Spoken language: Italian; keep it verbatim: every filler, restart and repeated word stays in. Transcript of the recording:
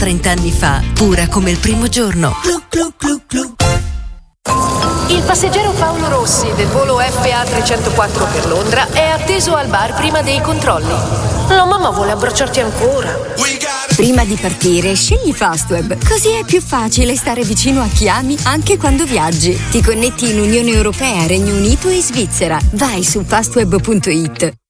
trent'anni fa, pura come il primo giorno. Clu, clu, clu, clu. Il passeggero Paolo Rossi del volo F A trecentoquattro per Londra è atteso al bar prima dei controlli. La mamma vuole abbracciarti ancora. Prima di partire, scegli Fastweb, così è più facile stare vicino a chi ami anche quando viaggi. Ti connetti in Unione Europea, Regno Unito e Svizzera. Vai su fastweb punto it.